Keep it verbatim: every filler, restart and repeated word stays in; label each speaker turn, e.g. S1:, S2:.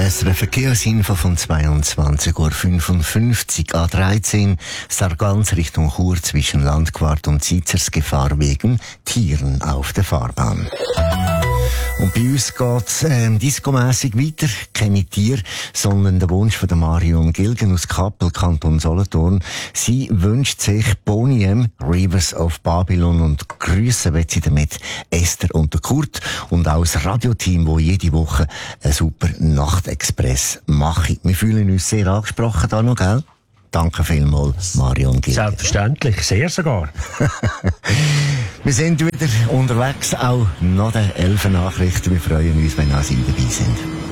S1: S R F Verkehrsinfo von zweiundzwanzig Uhr fünfundfünfzig A dreizehn, Sargans Richtung Chur zwischen Landquart und Sizersgefahr wegen Tieren auf der Fahrbahn. Und bei uns geht's ähm, diskomässig weiter. Keine Tiere, sondern der Wunsch von der Marion Gilgen aus Kappel, Kanton Solothurn. Sie wünscht sich Boney M, Rivers of Babylon, und grüßen wird sie damit Esther und der Kurt und auch das Radioteam, wo jede Woche einen super Nachtexpress macht. Wir fühlen uns sehr angesprochen da noch, gell? Danke vielmals, Marion Gilgen.
S2: Selbstverständlich, sehr sogar.
S1: Wir sind wieder unterwegs, auch nach den elf Nachrichten. Wir freuen uns, wenn auch Sie dabei sind.